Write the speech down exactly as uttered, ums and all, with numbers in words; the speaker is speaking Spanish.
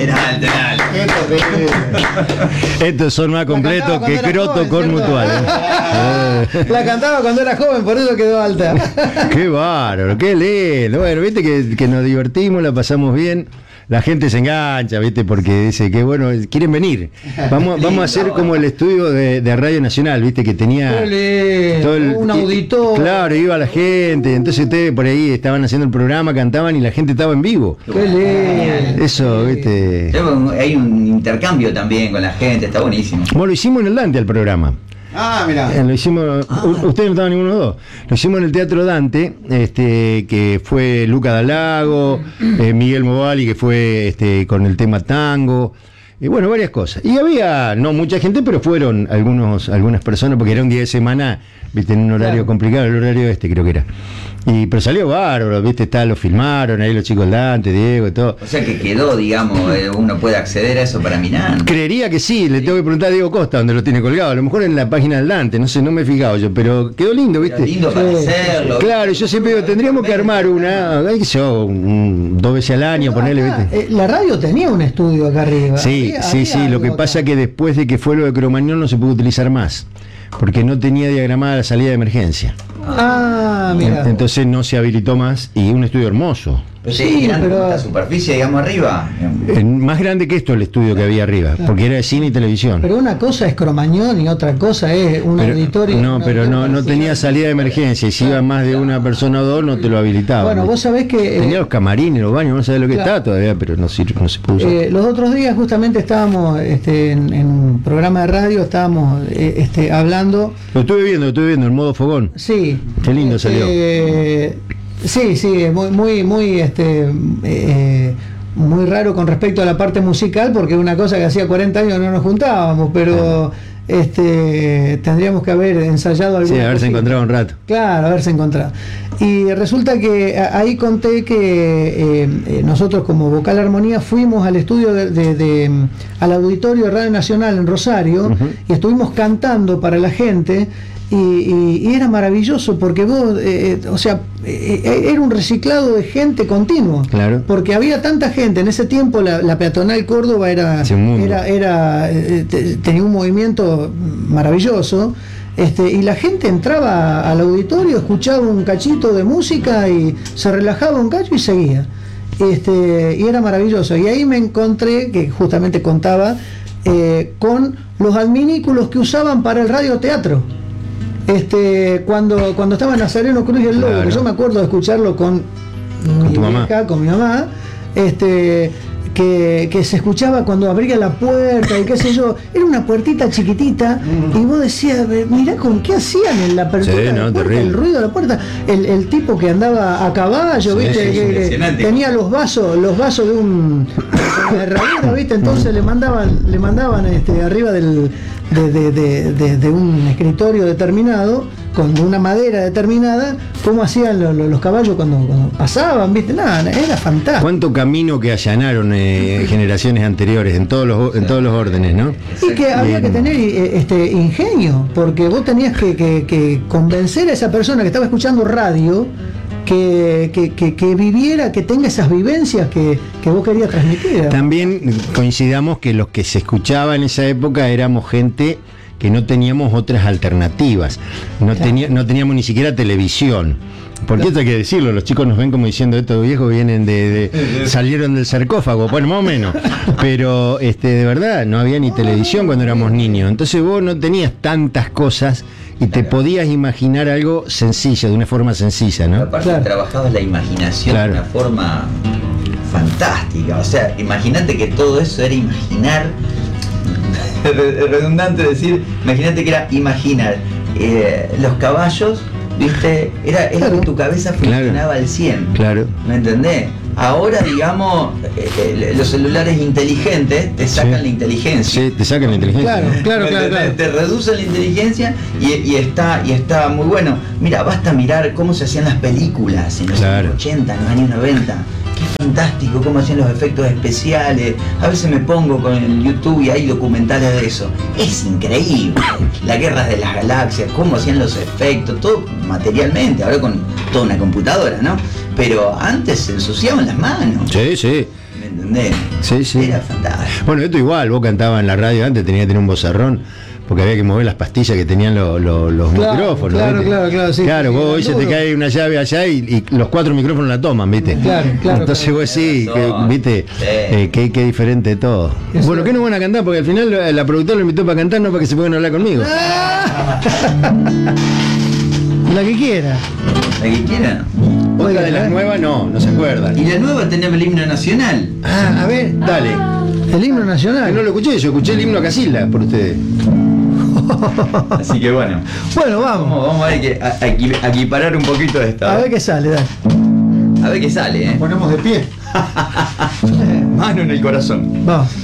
Era alto, era alto. Estos son más completos que Croto joven, con ¿cierto? Mutual. ¿eh? La cantaba cuando era joven, por eso quedó alta. Qué bárbaro, qué lindo. Bueno, viste que, que nos divertimos, la pasamos bien. La gente se engancha, viste, porque dice que bueno, quieren venir. Vamos, vamos a hacer como el estudio de, de Radio Nacional, viste, que tenía todo el, un auditor. Claro, iba la gente. Entonces ustedes por ahí estaban haciendo el programa, cantaban y la gente estaba en vivo. Qué lindo. Eso, viste. Hay un intercambio también con la gente, está buenísimo. Bueno, lo hicimos en el Dante al programa. Ah, mira. Eh, lo hicimos, Ah. u- ustedes no estaban ninguno de los dos. Lo hicimos en el Teatro Dante, este, que fue Luca Dalago, eh, Miguel Movali, que fue este, con el tema tango, y bueno, varias cosas. Y había, no mucha gente, pero fueron algunos, algunas personas, porque era un día de semana, viste, en un horario Claro. complicado, el horario este creo que era. Y, pero salió bárbaro, viste, está, lo filmaron, ahí los chicos del Dante, Diego y todo. O sea que quedó, digamos, eh, uno puede acceder a eso para mirar. Creería que sí, le tengo que preguntar a Diego Costa dónde lo tiene colgado, a lo mejor en la página del Dante, no sé, no me he fijado yo, pero quedó lindo, Pero viste. lindo para Sí, hacerlo. Claro, yo siempre digo, tendríamos que armar una, ay, qué sé yo, un- dos veces al año, ponerle, Acá, viste. eh, la radio tenía un estudio acá arriba. Sí, Había- sí, había sí, lo algo que acá. pasa es que después de que fue lo de Cromañón no se pudo utilizar más, porque no tenía diagramada la salida de emergencia. Ah, mira. Entonces no se habilitó más y un estudio hermoso. Pero Sí, sí, grande pero- como esta superficie, digamos, arriba. Eh, Más grande que esto el estudio que había arriba, porque era de cine y televisión. Pero una cosa es Cromañón y otra cosa es un Pero- auditorio. no, un pero auditorio no, no para tenía escuchar. salida de emergencia y si iba más de una persona o dos no te lo habilitaba. Bueno, vos sabés que. eh, Tenía los camarines, los baños, no sabés lo que Claro. está todavía, pero no, sirve, no se pudo usar. Eh, los otros días justamente estábamos este, en, en un programa de radio, estábamos eh, este, hablando. Lo estuve viendo, lo estuve viendo, el modo fogón. Sí. Qué lindo Este, salió. Sí, sí, muy, muy, muy, este, eh, muy raro con respecto a la parte musical, porque es una cosa que hacía cuarenta años no nos juntábamos, pero este, tendríamos que haber ensayado alguna Sí, haberse cosita. encontrado un rato. Claro, haberse encontrado. Y resulta que a- ahí conté que eh, eh, nosotros como Vocal Armonía fuimos al estudio de, de- de, mm, al auditorio de Radio Nacional en Rosario Ujú. y estuvimos cantando para la gente y, y- y era maravilloso porque vos, eh, eh, o sea, eh, eh, era un reciclado de gente continuo. Claro. Porque había tanta gente, en ese tiempo la, la peatonal Córdoba era, Sí, un mundo. era, era eh, te- tenía un movimiento maravilloso. Este, y la gente entraba al auditorio, escuchaba un cachito de música y se relajaba un cacho y seguía. Este, y era maravilloso. Y ahí me encontré, que justamente contaba, eh, con los adminículos que usaban para el radioteatro. Este, cuando, cuando estaba Nazareno Cruz y el Lobo, Claro. que yo me acuerdo de escucharlo con, Con mi tu mamá. vieja, con mi mamá, este, que, que se escuchaba cuando abría la puerta y qué sé yo, era una puertita chiquitita y vos decías, mirá con qué hacían en la apertura Sí, de la no, puerta, terrible. el ruido de la puerta, el, el tipo que andaba a caballo, Sí, viste, sí, que- que impresionante. tenía los vasos, los vasos de un de herradura, viste, entonces le mandaban, le mandaban este arriba del de, de, de, de- de un escritorio determinado, con una madera determinada, cómo hacían lo- lo- los caballos cuando, cuando pasaban, viste, nada, era fantástico. ¿Cuánto camino que allanaron eh, generaciones anteriores en todos los en todos los órdenes, ¿no? Y que había Bien. que tener eh, este ingenio, porque vos tenías que, que- que convencer a esa persona que estaba escuchando radio que, que- que- que viviera, que tenga esas vivencias que, que vos querías transmitir. También coincidamos que los que se escuchaba en esa época éramos gente que no teníamos otras alternativas, no, Claro. tenía, no teníamos ni siquiera televisión. Porque esto hay que decirlo, los chicos nos ven como diciendo estos viejos vienen de, de- salieron del sarcófago, bueno, más o menos. Pero este, de verdad, no había ni televisión cuando éramos niños. Entonces vos no tenías tantas cosas y te podías imaginar algo sencillo, de una forma sencilla, ¿no? Aparte Claro. trabajabas la imaginación Claro. de una forma fantástica. O sea, imagínate que todo eso era imaginar. Es redundante decir, imagínate que era imaginar eh, los caballos, viste, era, era Claro. que tu cabeza funcionaba al cien. Claro. ¿Me entendés? Ahora, digamos, eh, eh, los celulares inteligentes te sacan Sí. la inteligencia. Sí, te sacan la inteligencia. Claro, ¿no? claro, ¿Me claro, entendés? claro. Te reducen la inteligencia y, y está y está muy bueno. Mira, basta mirar cómo se hacían las películas en los Claro. años ochenta, en los años noventa. Qué fantástico cómo hacían los efectos especiales. A veces me pongo con el YouTube y hay documentales de eso. Es increíble. Las guerras de las galaxias, cómo hacían los efectos, todo materialmente, ahora con toda una computadora, ¿no? Pero antes se ensuciaban las manos. Sí, sí. ¿Me ¿entendés? Sí, sí. Era fantástico. Bueno, esto igual, vos cantabas en la radio antes, tenía que tener un vozarrón, porque había que mover las pastillas que tenían lo- lo- los Claro, micrófonos. claro, ¿viste? claro, claro, sí. Claro, Sí, vos era hoy se te duro. cae una llave allá y, y los cuatro micrófonos la toman, ¿viste? Claro, claro, Entonces claro. vos sí, Tenés que, razón. ¿viste? Sí. Eh, qué, qué diferente todo. Eso- Bueno, ¿qué nos van a cantar? Porque al final la, la productora lo invitó para cantar, no para que se puedan hablar conmigo. La que quiera. La que quiera. Otra de las nuevas no, no se acuerdan. Y la nueva tenemos el himno nacional. Ah, a ver, dale. El himno Ah, nacional. no lo escuché, yo escuché el himno a Casilda por ustedes. Así que bueno. Bueno, vamos. Vamos, vamos a ver que a, a equi- a equiparar un poquito esto. A ver qué sale, dale. A ver qué sale, ¿eh? Ponemos de pie. Mano en el corazón. Vamos.